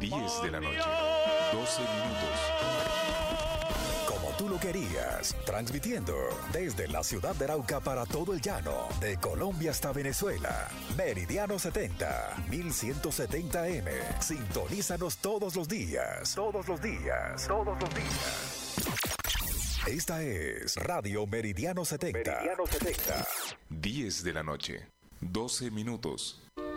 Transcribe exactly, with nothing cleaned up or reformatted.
diez de la noche, doce minutos. Como tú lo querías, transmitiendo desde la ciudad de Arauca para todo el llano, de Colombia hasta Venezuela. Meridiano setenta, mil ciento setenta A M. Sintonízanos todos los días. Todos los días. Todos los días. Esta es Radio Meridiano setenta. Meridiano setenta. diez de la noche, doce minutos.